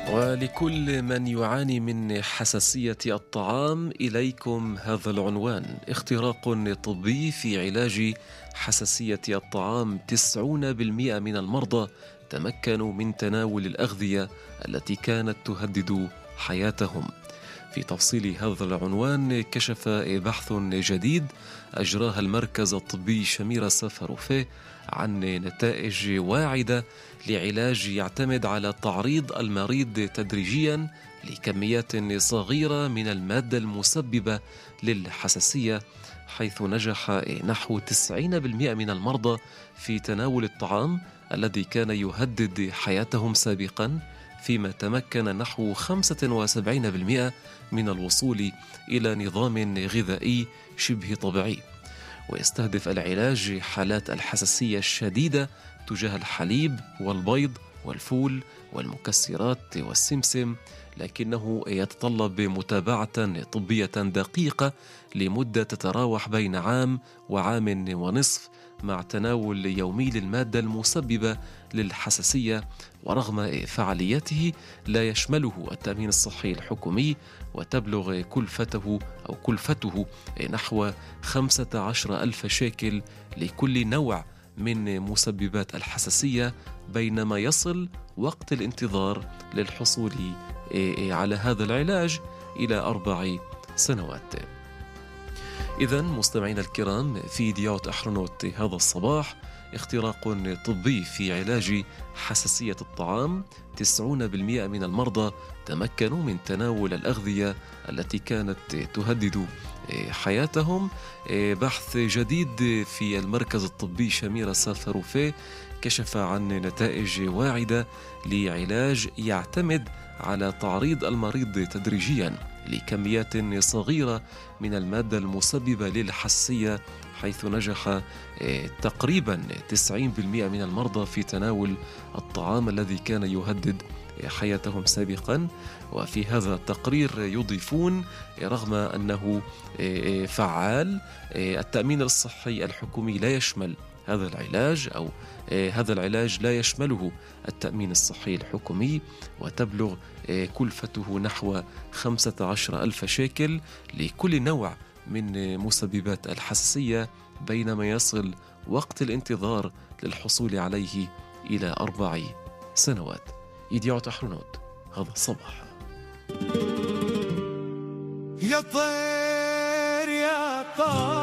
ولكل من يعاني من حساسية الطعام إليكم هذا العنوان: اختراق طبي في علاج حساسية الطعام. 90% من المرضى تمكنوا من تناول الأغذية التي كانت تهدد حياتهم. في تفصيل هذا العنوان كشف بحث جديد أجراه المركز الطبي شميرة سفاروفيه عن نتائج واعدة لعلاج يعتمد على تعريض المريض تدريجيا لكميات صغيرة من المادة المسببة للحساسية، حيث نجح نحو 90% من المرضى في تناول الطعام الذي كان يهدد حياتهم سابقا، فيما تمكن نحو 75% من الوصول إلى نظام غذائي شبه طبيعي. ويستهدف العلاج حالات الحساسية الشديدة تجاه الحليب والبيض والفول والمكسرات والسمسم، لكنه يتطلب متابعة طبية دقيقة لمدة تتراوح بين عام وعام ونصف، مع تناول يومي للمادة المسببة للحساسية. ورغم فعاليته لا يشمله التأمين الصحي الحكومي، وتبلغ كلفته نحو 15,000 شيكل لكل نوع من مسببات الحساسية، بينما يصل وقت الانتظار للحصول على هذا العلاج إلى 4 سنوات. إذن مستمعينا الكرام، في يديوت أحرنوت هذا الصباح: اختراق طبي في علاج حساسية الطعام. 90% من المرضى تمكنوا من تناول الأغذية التي كانت تهدد حياتهم. بحث جديد في المركز الطبي شميرة سفاروفيه كشف عن نتائج واعدة لعلاج يعتمد على تعريض المريض تدريجيا لكميات صغيرة من المادة المسببة للحساسية، حيث نجح تقريبا 90% من المرضى في تناول الطعام الذي كان يهدد حياتهم سابقا. وفي هذا التقرير يضيفون: رغم أنه فعال، التأمين الصحي الحكومي لا يشمل هذا العلاج، أو هذا العلاج لا يشمله التأمين الصحي الحكومي، وتبلغ كلفته نحو 15,000 شيكل لكل نوع من مسببات الحساسية، بينما يصل وقت الانتظار للحصول عليه إلى 4 سنوات. يديوت أحرنوت هذا الصباح. يا طير يا طير